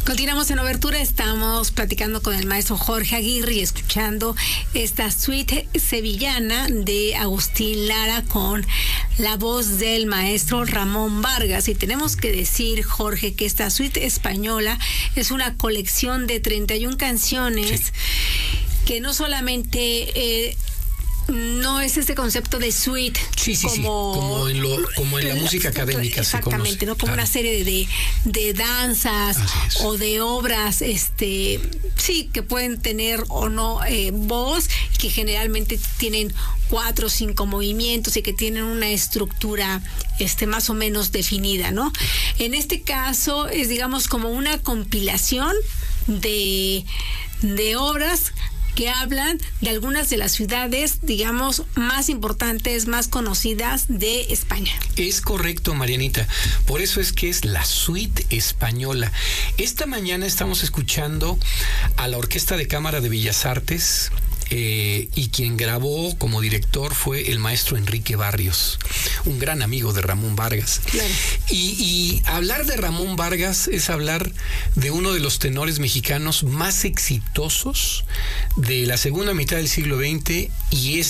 Continuamos en Obertura, estamos platicando con el maestro Jorge Aguirre y escuchando esta suite sevillana de Agustín Lara con la voz del maestro Ramón Vargas. Y tenemos que decir, Jorge, que esta suite española es una colección de 31 canciones, sí, que no solamente... no es este concepto de suite, como en la música académica. Exactamente, ¿no? Como una serie de danzas o de obras, sí, que pueden tener o no voz, que generalmente tienen 4 o 5 movimientos y que tienen una estructura más o menos definida, ¿no? En este caso es, digamos, como una compilación de obras que hablan de algunas de las ciudades, digamos, más importantes, más conocidas de España. Es correcto, Marianita. Por eso es que es la suite española. Esta mañana estamos escuchando a la Orquesta de Cámara de Bellas Artes, y quien grabó como director fue el maestro Enrique Barrios, un gran amigo de Ramón Vargas. Claro. Y hablar de Ramón Vargas es hablar de uno de los tenores mexicanos más exitosos de la segunda mitad del siglo XX, y es